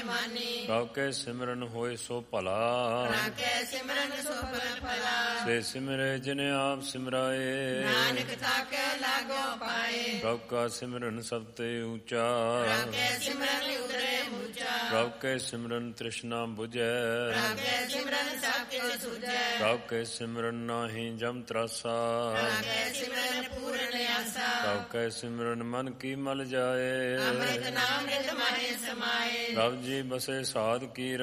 ਮਾਨੀ। ਪ੍ਰਭ ਕੈ ਸਿਮਰਨ ਹੋਏ ਸੋ ਭਲਾ, ਪ੍ਰਭ ਕੈ ਸਿਮਰਨ ਸੋ ਫਲ ਫਲਾ। ਸੇ ਸਿਮਰੇ ਜਿਨ ਆਪ ਸਿਮਰਾਏ, ਨਾਨਕ ਤਾਕੈ ਲਾਗੋ ਪਾਏ। ਪ੍ਰਭ ਕਾ ਸਿਮਰਨ ਸਭ ਤੇ ਊਚਾ, ਪ੍ਰਭ ਕੈ ਸਿਮਰਨ ਉਦਰੇ ਮੂਚਾ। ਪ੍ਰਭ ਕੈ ਸਿਮਰਨ ਤ੍ਰਿਸ਼ਨਾ ਬੁਝੈ, ਪ੍ਰਭ ਕੈ ਸਿਮਰਨ ਸਭ ਕਿਛ ਸੁਝੈ। ਪ੍ਰਭ ਕੈ ਸਿਮਰਨ ਨਾਹੀ ਜਮ ਤਰਾਸਾ, ਪ੍ਰਭ ਕੈ ਸਿਮਰਨ ਪੂਰਨ ਆਸਾ। ਪ੍ਰਭ ਕੈ ਸਿਮਰਨ ਮਨ ਕੀ ਮਲ ਜਾਏ, ਅੰਮ੍ਰਿਤ ਨਾਮ ਨਿਤ ਮਹਿ ਸਮਾਏ। ਪ੍ਰਭ ਜੀ ਬਸੇ ਸਾਧ ਕੀ